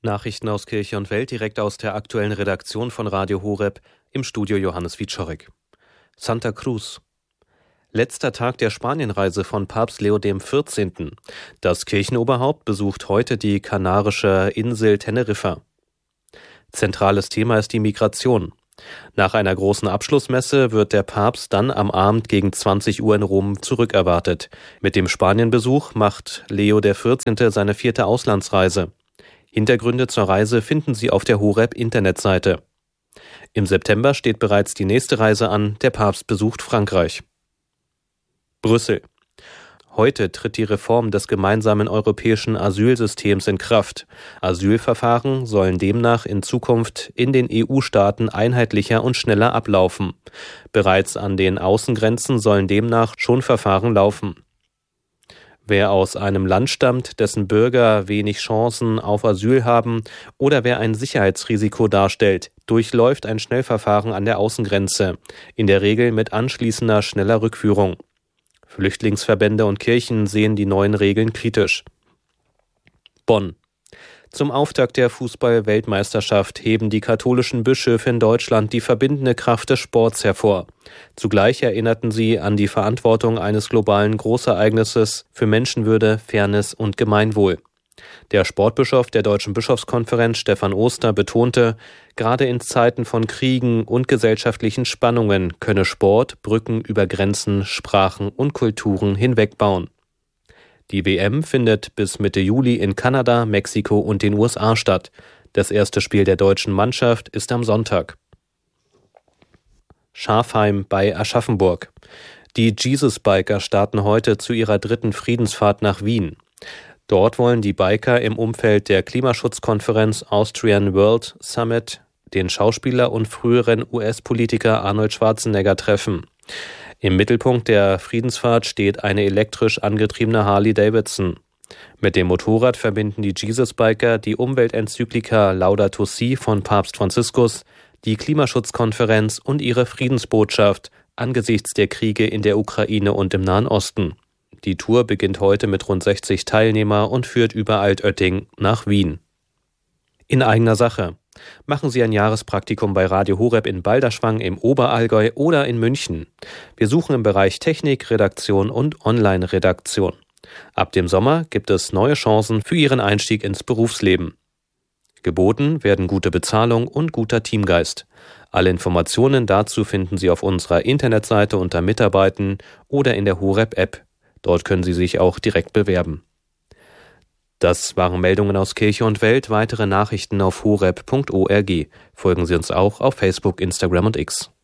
Nachrichten aus Kirche und Welt direkt aus der aktuellen Redaktion von Radio Horeb, im Studio Johannes Wieczorek. Santa Cruz. Letzter Tag der Spanienreise von Papst Leo XIV. Das Kirchenoberhaupt besucht heute die kanarische Insel Teneriffa. Zentrales Thema ist die Migration. Nach einer großen Abschlussmesse wird der Papst dann am Abend gegen 20 Uhr in Rom zurückerwartet. Mit dem Spanienbesuch macht Leo XIV. Seine 4. Auslandsreise. Hintergründe zur Reise finden Sie auf der Horeb-Internetseite. Im September steht bereits die nächste Reise an, der Papst besucht Frankreich. Brüssel. Heute tritt die Reform des gemeinsamen europäischen Asylsystems in Kraft. Asylverfahren sollen demnach in Zukunft in den EU-Staaten einheitlicher und schneller ablaufen. Bereits an den Außengrenzen sollen demnach schon Verfahren laufen. Wer aus einem Land stammt, dessen Bürger wenig Chancen auf Asyl haben oder wer ein Sicherheitsrisiko darstellt, durchläuft ein Schnellverfahren an der Außengrenze, in der Regel mit anschließender schneller Rückführung. Flüchtlingsverbände und Kirchen sehen die neuen Regeln kritisch. Bonn. Zum Auftakt der Fußball-Weltmeisterschaft heben die katholischen Bischöfe in Deutschland die verbindende Kraft des Sports hervor. Zugleich erinnerten sie an die Verantwortung eines globalen Großereignisses für Menschenwürde, Fairness und Gemeinwohl. Der Sportbischof der Deutschen Bischofskonferenz, Stefan Oster, betonte, gerade in Zeiten von Kriegen und gesellschaftlichen Spannungen könne Sport Brücken über Grenzen, Sprachen und Kulturen hinwegbauen. Die WM findet bis Mitte Juli in Kanada, Mexiko und den USA statt. Das erste Spiel der deutschen Mannschaft ist am Sonntag. Schafheim bei Aschaffenburg. Die Jesus-Biker starten heute zu ihrer 3. Friedensfahrt nach Wien. Dort wollen die Biker im Umfeld der Klimaschutzkonferenz Austrian World Summit den Schauspieler und früheren US-Politiker Arnold Schwarzenegger treffen. Im Mittelpunkt der Friedensfahrt steht eine elektrisch angetriebene Harley-Davidson. Mit dem Motorrad verbinden die Jesus-Biker die Umweltenzyklika Laudato Si von Papst Franziskus, die Klimaschutzkonferenz und ihre Friedensbotschaft angesichts der Kriege in der Ukraine und im Nahen Osten. Die Tour beginnt heute mit rund 60 Teilnehmer und führt über Altötting nach Wien. In eigener Sache. Machen Sie ein Jahrespraktikum bei Radio Horeb in Balderschwang im Oberallgäu oder in München. Wir suchen im Bereich Technik, Redaktion und Online-Redaktion. Ab dem Sommer gibt es neue Chancen für Ihren Einstieg ins Berufsleben. Geboten werden gute Bezahlung und guter Teamgeist. Alle Informationen dazu finden Sie auf unserer Internetseite unter Mitarbeiten oder in der Horeb-App. Dort können Sie sich auch direkt bewerben. Das waren Meldungen aus Kirche und Welt. Weitere Nachrichten auf horeb.org. Folgen Sie uns auch auf Facebook, Instagram und X.